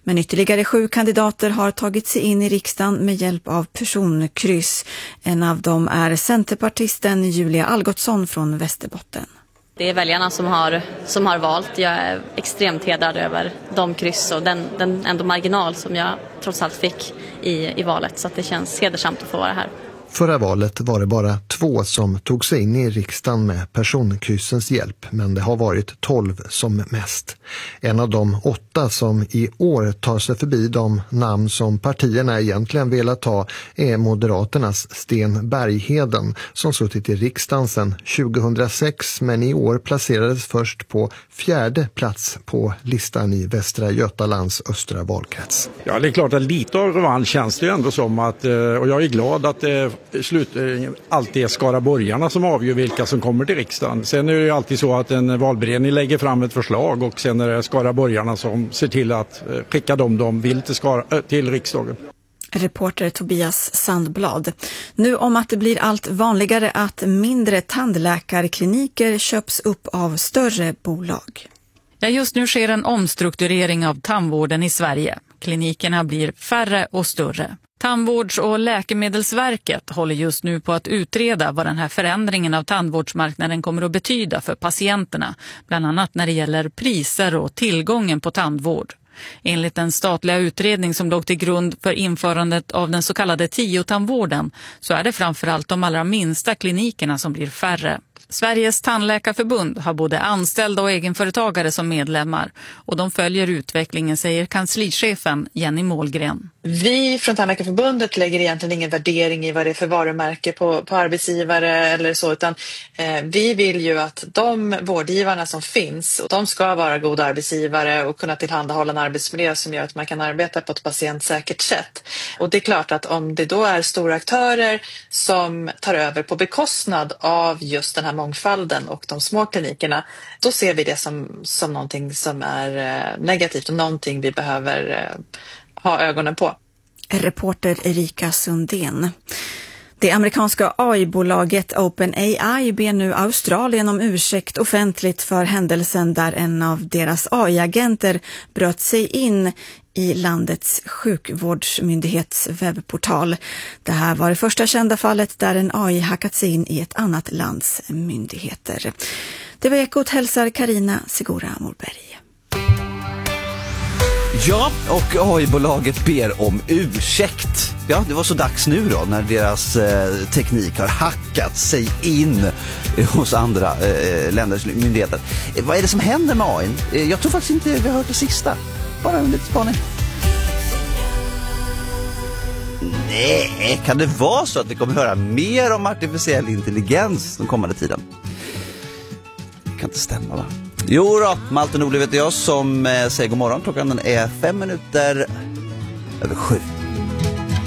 Men ytterligare 7 kandidater har tagit sig in i riksdagen med hjälp av personkryss. En av dem är centerpartisten Julia Algotsson från Västerbotten. Det är väljarna som har valt. Jag är extremt hedrad över de kryss och den ändå marginal som jag trots allt fick i valet. Så att det känns hedersamt att få vara här. Förra valet var det bara 2 som tog sig in i riksdagen med personkryssens hjälp, men det har varit 12 som mest. En av de 8 som i år tar sig förbi de namn som partierna egentligen velat ta är Moderaternas Sten Bergheden, som suttit i riksdagen sedan 2006 men i år placerades först på 4:e plats på listan i Västra Götalands östra valkrets. Ja, det är klart att lite av revansch känns det ju ändå som att, och jag är glad att alltid är skaraborgarna som avgör vilka som kommer till riksdagen. Sen är det ju alltid så att en valberedning lägger fram ett förslag och sen är det skaraborgarna som ser till att skicka dem de vill till riksdagen. Reporter Tobias Sandblad. Nu om att det blir allt vanligare att mindre tandläkarkliniker köps upp av större bolag. Ja, just nu sker en omstrukturering av tandvården i Sverige. Klinikerna blir färre och större. Tandvårds- och läkemedelsverket håller just nu på att utreda vad den här förändringen av tandvårdsmarknaden kommer att betyda för patienterna, bland annat när det gäller priser och tillgången på tandvård. Enligt den statliga utredning som låg till grund för införandet av den så kallade 10-tandvården så är det framförallt de allra minsta klinikerna som blir färre. Sveriges tandläkarförbund har både anställda och egenföretagare som medlemmar och de följer utvecklingen, säger kanslichefen Jenny Målgren. Vi från Tandläkarförbundet lägger egentligen ingen värdering i vad det är för varumärke på arbetsgivare eller så, utan vi vill ju att de vårdgivarna som finns, och de ska vara goda arbetsgivare och kunna tillhandahålla en arbetsmiljö som gör att man kan arbeta på ett patientsäkert sätt. Och det är klart att om det då är stora aktörer som tar över på bekostnad av just den här mångfalden och de små klinikerna, då ser vi det som någonting som är negativt och någonting vi behöver ha ögonen på. Reporter Erika Sundén. Det amerikanska AI-bolaget OpenAI ber nu Australien om ursäkt offentligt för händelsen där en av deras AI-agenter bröt sig in i landets sjukvårdsmyndighets webbportal. Det här var det första kända fallet där en AI hackat sig in i ett annat lands myndigheter. Det var Ekot hälsar Carina Segura Morberg. Ja, och AI-bolaget ber om ursäkt. Ja, det var så dags nu då när deras teknik har hackat sig in hos andra länders myndigheter. Vad är det som händer med AI? Jag tror faktiskt inte vi har hört det sista. Bara en liten spaning. Nej, kan det vara så att vi kommer höra mer om artificiell intelligens den kommande tiden? Det kan inte stämma, va? Jo då, Malte Nordli vet jag som säger god morgon. Klockan är 5 minuter över 7.